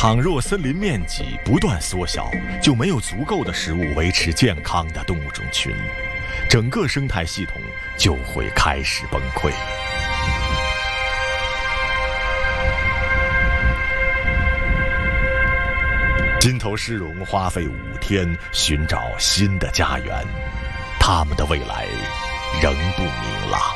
倘若森林面积不断缩小，就没有足够的食物维持健康的动物种群，整个生态系统就会开始崩溃。金头狮龙花费5天寻找新的家园，他们的未来仍不明朗。